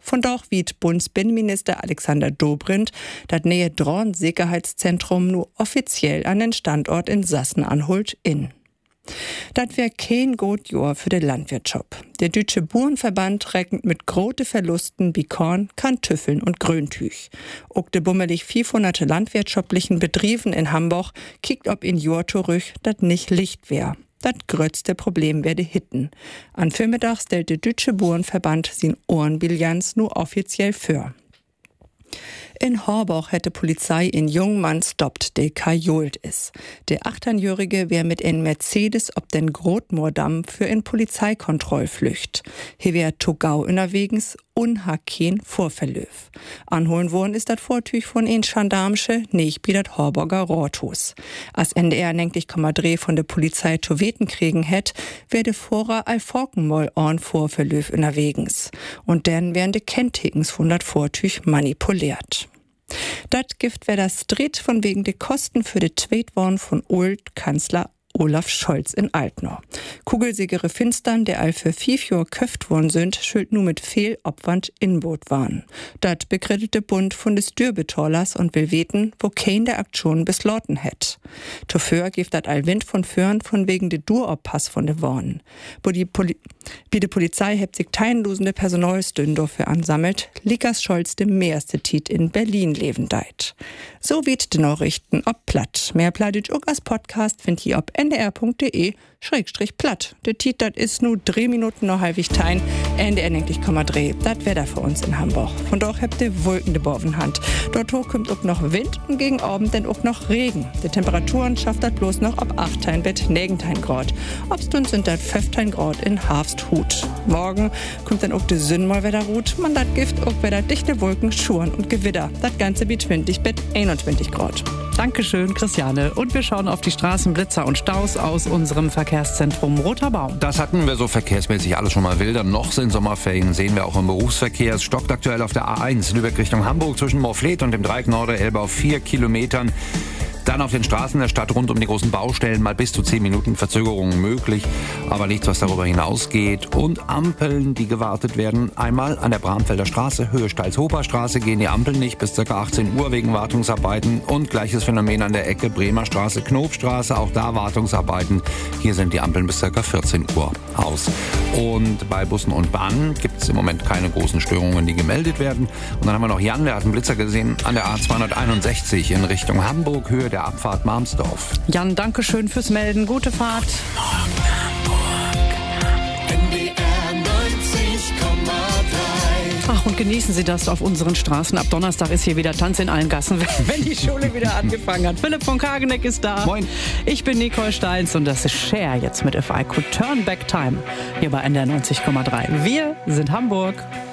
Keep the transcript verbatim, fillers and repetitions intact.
Von dort wiet Bundesbinnenminister Alexander Dobrindt das nähe Drohnen-Sicherheitszentrum nur offiziell an den Standort in Sassenanhalt in. Das wäre kein gut Jahr für den Landwirtschaft. Der Deutsche Bauernverband rechnet mit großen Verlusten wie Korn, Kartoffeln und Gröntüch. Auch de bummelig vierhundert landwirtschaftlichen Betrieben in Hamburg kickt ob in Jahr zurück, das nicht Licht wär. Das größte Problem werde Hitten. An Vormittag stellt der Deutsche Bauernverband sin Ohrenbilanz nur offiziell für. In Horbach hätte Polizei in jungen Mann stoppt, der kajolt is. Der achtzehnjährige wär mit en Mercedes ob den Grotmoordamm für en Polizeikontroll flücht. Hier wär Togau unterwegs und ha kein Vorverlöf. Anholen worden ist dat Vortüch von en Gendarmsche, nicht wie dat Horburger Rothus. Als N D R nenklich Dreh von der Polizei zu weten kriegen hätt, werde vorer all Forkenmoll orn Vorverlöf unterwegs. Und dann wären de Kenntekens von dat Vortüch manipuliert. Dat Gift wär das Dritt von wegen de Kosten für de Tweetworn von Old Kanzler Olaf Scholz in Altnau. Kugelsigere Finstern, der all für fünf Jahre köft worden sind, schuld nur mit Fehlopwand Inboot waren. Dat bekredete Bund von des Dürbetorlers und will weten, wo kein der Aktion bis Lorten hätt. Toför gibt dat all Wind von Föhren von wegen de Duroppass von de Worn. Wo die Poli wie de Polizei hebt sich teinlosende Personalstünden dafür ansammelt, Likas Scholz dem mehrste Tit in Berlin leben deit. So wiet de Nachrichten ob platt. Mehr Plattdeutsch auch als Podcast findet ihr ob n d r punkt d e schrägstrich platt. Der Tit, dat is nur drei Minuten noch halbig tein. N D R nenklich Komma dreh. Dat wär da für uns in Hamburg. Von dort habt ihr Wolken de Bovenhand. Dort hoch kommt auch noch Wind und gegen Abend dann auch noch Regen. Die Temperaturen schafft dat bloß noch ab achtzehn bis neunzehn Grad. Obstund sind dat fünfzehn Grad in Harfsthut. Morgen kommt dann auch de Sünn mal wieder rot. Man dat Gift auch wieder dichte Wolken, Schuren und Gewitter. Das Ganze wie zwanzig bis einundzwanzig Grad. Dankeschön, Christiane. Und wir schauen auf die Straßenblitzer und Staus aus unserem Verkehrszentrum Roter Baum. Das hatten wir so verkehrsmäßig alles schon mal wilder. Noch sind Sommerferien, sehen wir auch im Berufsverkehr. Es stockt aktuell auf der A eins Lübeck Richtung Hamburg zwischen Morfleet und dem Dreieck Norderelbe auf vier Kilometern. Dann auf den Straßen der Stadt rund um die großen Baustellen mal bis zu zehn Minuten Verzögerungen möglich, aber nichts, was darüber hinausgeht. Und Ampeln, die gewartet werden. Einmal an der Bramfelder Straße, Höhe Steils-Hoper Straße, gehen die Ampeln nicht bis ca. achtzehn Uhr wegen Wartungsarbeiten. Und gleiches Phänomen an der Ecke Bremer Straße, Knopfstraße, auch da Wartungsarbeiten. Hier sind die Ampeln bis ca. vierzehn Uhr aus. Und bei Bussen und Bahnen gibt es im Moment keine großen Störungen, die gemeldet werden. Und dann haben wir noch Jan, der hat einen Blitzer gesehen an der A zweihunderteinundsechzig in Richtung Hamburg, Höhe der Abfahrt Marmsdorf. Jan, danke schön fürs Melden. Gute Fahrt. Ach, und genießen Sie das auf unseren Straßen. Ab Donnerstag ist hier wieder Tanz in allen Gassen, wenn die Schule wieder angefangen hat. Philipp von Kageneck ist da. Moin. Ich bin Nicole Steins und das ist Cher jetzt mit If I Could Turn Back Time hier bei N D R neunzig Komma drei. Wir sind Hamburg.